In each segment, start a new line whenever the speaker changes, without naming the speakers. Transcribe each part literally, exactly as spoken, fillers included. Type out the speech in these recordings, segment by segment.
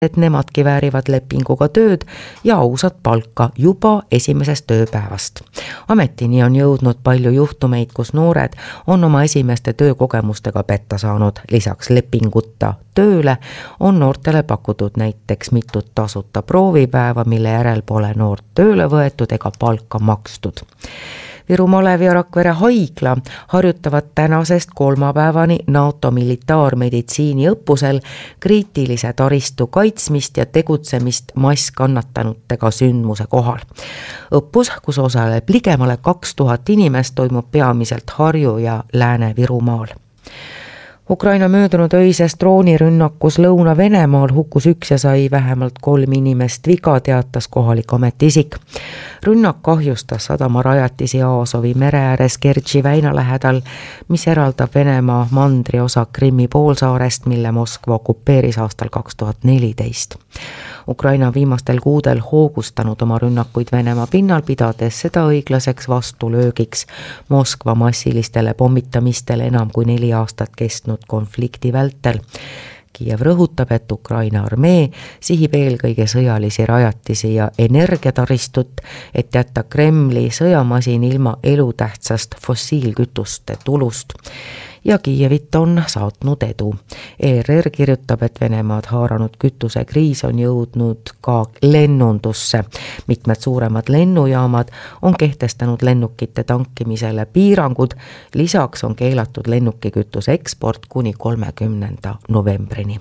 et nemadki väärivad lepinguga tööd ja ausat palka juba esimesest tööpäevast. Ametini on jõudnud palju juhtumeid, kus noored on oma esimeste töökogemustega petta saanud. Lisaks lepinguta tööle on noortele pakutud näiteks mitut tasuta proovipäeva, mille järel pole noort tööle võetud ega palka makstud. Viru Malevi ja Rakvere haigla harjutavad tänasest kolmapäevani NATO militaarmeditsiini õppusel kriitilise taristu kaitsmist ja tegutsemist masskannatanutega sündmuse kohal. Õppus, kus osaleb ligemale kaks tuhat inimest, toimub peamiselt Harju ja Lääne-Virumaal. Ukraina möödunud öises droonirünnakus Lõuna-Venemaal hukkus üks ja sai vähemalt kolm inimest viga, teatas kohalik ametiisik. Rünnak kahjustas sadamarajatisi Aasovi mere ääres Kertši väina lähedal, mis eraldab Venemaa mandriosa Krimmi poolsaarest, mille Moskva okupeeris aastal kaks tuhat neliteist. Ukraina on viimastel kuudel hoogustanud oma rünnakuid Venemaa pinnal, pidades seda õiglaseks vastulöögiks Moskva massilistele pommitamistele enam kui neli aastat kestnud konflikti vältel. Kiev rõhutab, et Ukraina armee sihib eelkõige sõjalisi rajatisi ja energiataristut, et jätta Kremli sõjamasin ilma elutähtsast fossiilkütuste tulust. Ja Kiievit on saatnud edu. E R R kirjutab, et Venemaad haaranud kütusekriis on jõudnud ka lennundusse. Mitmed suuremad lennujaamad on kehtestanud lennukite tankimisele piirangud. Lisaks on keelatud lennukikütuse eksport kuni kolmekümnenda novembrini.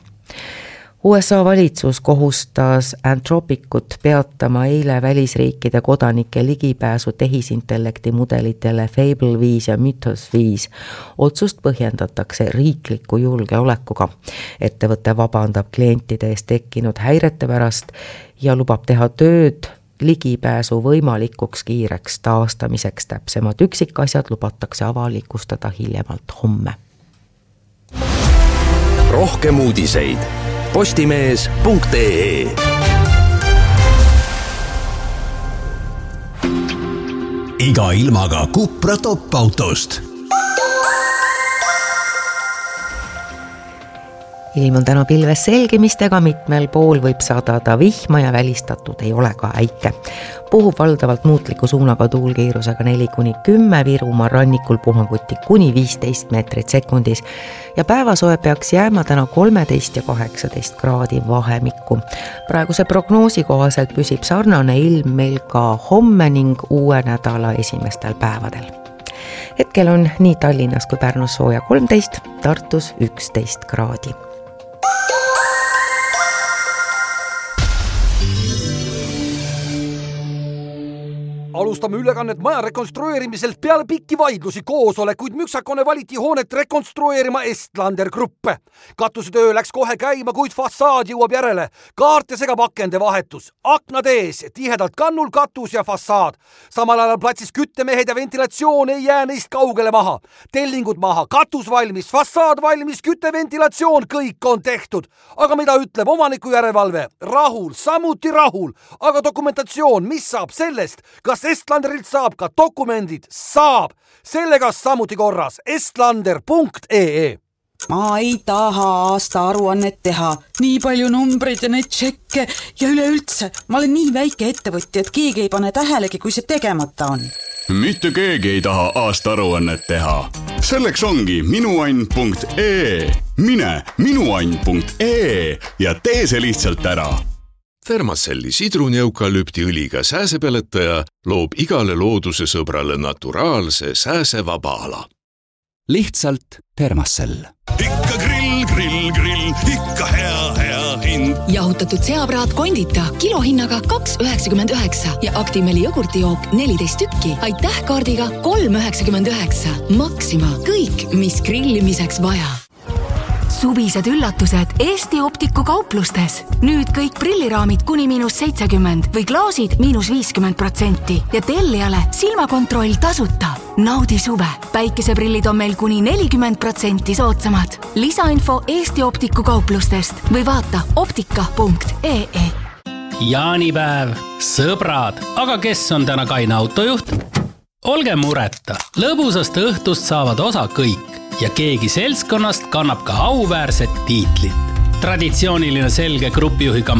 U S A valitsus kohustas Anthropicut peatama eile välisriikide kodanike ligipääsu tehisintellekti mudelitele Fable viis ja Mythos viis. Otsust põhjendatakse riikliku julgeolekuga. Ettevõte vabandab klientide eest tekkinud häirete pärast ja lubab teha tööd ligipääsu võimalikuks kiireks taastamiseks. Täpsemad üksikasjad lubatakse avalikustada hiljemalt homme.
Rohkem uudiseid postimees punkt ee. Iga ilmaga Cupra top-autost.
Ilm on täna pilves selgimistega, mitmel pool võib sadada vihma ja välistatud ei ole ka äike. Puhub valdavalt muutliku suunaga tuulkiirusega neli kuni kümme, Virumaa rannikul puhanguti kuni viisteist meetrit sekundis ja päevasoe peaks jääma täna kolmteist ja kaheksateist kraadi vahemikku. Praeguse prognoosi kohaselt püsib sarnane ilm meil ka homme ning uue nädala esimestel päevadel. Hetkel on nii Tallinnas kui Pärnus sooja kolmteist, Tartus üksteist kraadi.
Alustame ülekannet maja rekonstrueerimiselt peale pikki vaidlusi koosolekuid. Müksakone valiti hoonet rekonstrueerima Estlander Gruppe. Katusetöö läks kohe käima, kuid fassaad jõuab järele. Kaarte segab akende vahetus. Aknad ees, tihedalt kannul katus ja fassaad. Samal ajal platsis küttemehed ja ventilatsioon ei jää neist kaugele maha. Tellingud maha, katus valmis, fassaad valmis, kütteventilatsioon, kõik on tehtud. Aga mida ütleb omaniku järelevalve? Rahul, samuti rahul. Aga dokumentatsioon, mis saab sellest? Kas Estlanderilt saab ka dokumendid? Saab! Sellega samuti korras. Estlander punkt ee.
Ma ei taha aasta aruannet teha. Nii palju numbreid ja neid tšekke ja üleüldse. Ma olen nii väike ettevõtja, et keegi ei pane tähelegi, kui see tegemata on.
Mitte keegi ei taha aasta aruannet teha. Selleks ongi minuann punkt ee. Mine minuann punkt ee ja tee see lihtsalt ära.
Thermacelli sidruneukalüptiõliga sääsepeletaja loob igale looduse sõbrale naturaalse sääsevaba ala.
Lihtsalt Thermacell.
Ikka grill, grill, grill, ikka hea, hea hind.
Jahutatud seapraat kondita kilohinnaga kaks üheksakümmend üheksa ja Actimeli jogurtijook neliteist tükki. Aitäh kaardiga kolm üheksakümmend üheksa. Maxima, kõik, mis grillimiseks vaja. Suvised üllatused Eesti Optiku kauplustes. Nüüd kõik prilliraamid kuni miinus seitsekümmend või klaasid miinus viiskümmend protsenti ja tellijale silmakontroll tasuta. Naudi suve. Päikeseprillid on meil kuni nelikümmend protsenti soodsamad. Lisainfo Eesti Optiku kauplustest või vaata optika punkt ee.
Jaanipäev, sõbrad, aga kes on täna kaine autojuht? Olge mureta, lõbusast õhtust saavad osa kõik ja keegi seltskonnast kannab ka auväärset tiitlit. traditsiooniline selge grupijuhi kampaania